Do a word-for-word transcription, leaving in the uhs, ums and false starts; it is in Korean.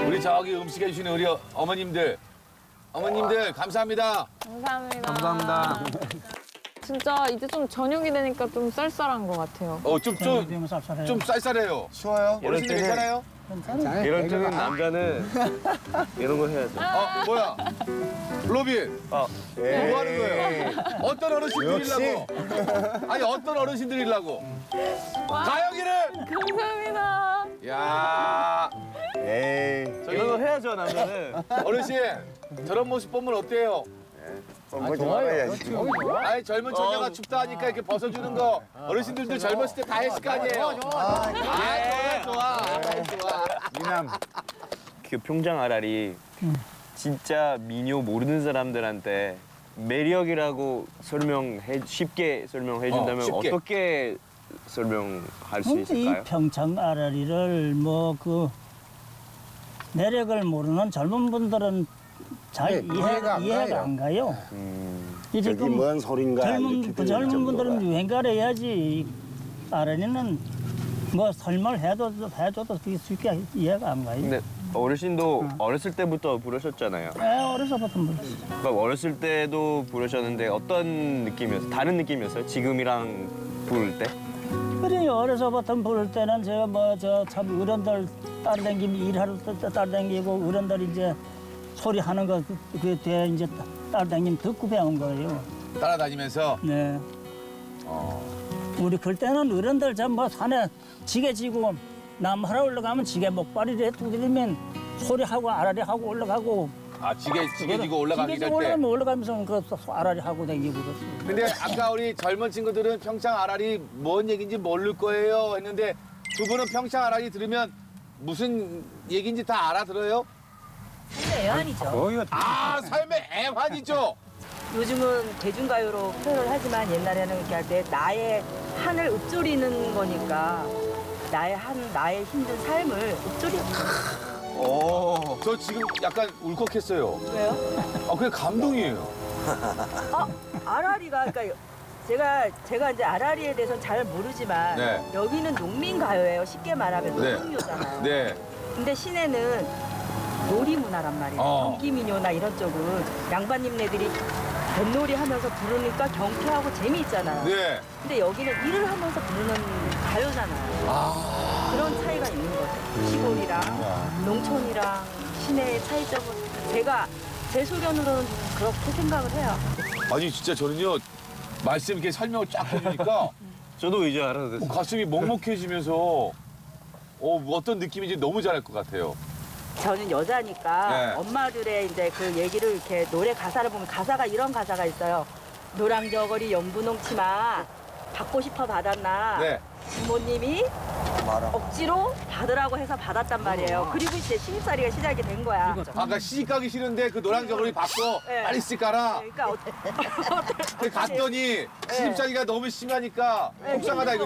우리 저기 음식 해주시는 우리 어머님들. 어머님들 감사합니다. 감사합니다. 감사합니다. 진짜 이제 좀 저녁이 되니까 좀 쌀쌀한 것 같아요. 어, 좀, 좀, 좀 쌀쌀해요. 추워요? 어르신들 괜찮아요? 이럴 때는 남자는 이런 거 해야죠. 어, 뭐야? 로빈. 어. 뭐 하는 거예요? 어떤 어르신들이려고? 아니, 어떤 어르신들이려고? 가영이를! 감사합니다. 야 에이. 이런 거 해야죠, 남자는. 어르신, 저런 모습 보면 어때요? 보지 말아야지. 아니, 젊은 처녀가 춥다 하니까 이렇게 벗어주는 거 어르신들도 젊었을 때 다 했을 거 아니에요? 아, 좋아, 좋아. 아, 좋아. 미남. 그 평장 아라리 진짜 미녀 모르는 사람들한테 매력이라고 설명해 쉽게 설명해 준다면 어, 쉽게. 어떻게 설명할 수 근데 이 있을까요? 평창 아라리를 뭐 그 매력을 모르는 젊은 분들은 잘 네, 이해, 이해가 안 이해가 가요. 안 가요. 음, 이 저기 지금 뭔 소린가 젊은 이렇게 그 들릴 젊은 정도가. 분들은 유행가를 해야지. 이 아라리는 뭐 설명을 해도 해줘도 그게 쉽게 이해가 안 가요. 근데 어르신도 어렸을 때부터 부르셨잖아요. 에, 어려서부터 몰랐어요. 그럼 어렸을 때도 부르셨는데 어떤 느낌이었어요? 다른 느낌이었어요? 지금이랑 부를 때? 그래 어려서부터 부를 때는 제가 뭐 저 참 어른들 따라다니면 일하러 따- 따라다니고 어른들 이제 소리 하는 거 그게 돼 이제 따라다니면 듣고 배운 거예요. 따라다니면서 네. 어. 우리 그때는 어른들 전뭐 산에 지게 지고 남하러 올라가면 지게 목발이를 두드리면 소리하고 아라리 하고 올라가고 아, 지게, 지게 지고 올라가기 지게 할 지고 때. 올라가면 올라가면서 그 아라리 하고 다니고 그랬어요. 근데 아까 우리 젊은 친구들은 평창 아라리 뭔 얘기인지 모를 거예요 했는데 두 분은 평창 아라리 들으면 무슨 얘기인지 다 알아들어요? 애환이죠. 거기가 아, 삶의 애환이죠. 요즘은 대중가요로 표현을 하지만 옛날에는 이렇게 할 때 나의 한을 읊조리는 거니까 나의 한, 나의 힘든 삶을 읊조리는 거예요. 오, 저 지금 약간 울컥했어요. 왜요? 아, 그게 감동이에요. 아, 아라리가 그러니까 제가 제가 이제 아라리에 대해서는 잘 모르지만 네. 여기는 농민 가요예요. 쉽게 말하면 네. 노동요잖아요. 네. 근데 시내는 놀이 문화란 말이에요. 어. 경기민요나 이런 쪽은 양반님네들이 뱃놀이 하면서 부르니까 경쾌하고 재미있잖아요. 네. 근데 여기는 일을 하면서 부르는 가요잖아요. 아. 그런 차이가 있는 거죠. 시골이랑 농촌이랑 시내의 차이점은 제가 제 소견으로는 그렇게 생각을 해요. 아니, 진짜 저는요, 말씀 이렇게 설명을 쫙 해주니까 저도 이제 알아듣었어요. 가슴이 먹먹해지면서 어, 어떤 느낌인지 너무 잘할 것 같아요. 저는 여자니까 네. 엄마들의 이제 그 얘기를 이렇게 노래 가사를 보면 가사가 이런 가사가 있어요. 노랑저고리 연분홍치마 받고 싶어 받았나 네. 부모님이 억지로 받으라고 해서 받았단 말이에요. 그리고 이제 시집살이가 시작이 된 거야. 아까 시집 가기 싫은데 그 노란 저고리 받고 네. 빨리 시집 가라. 그러니까 어- 근데 갔더니 시집살이가 너무 심하니까 네, 속상하다 힘들고,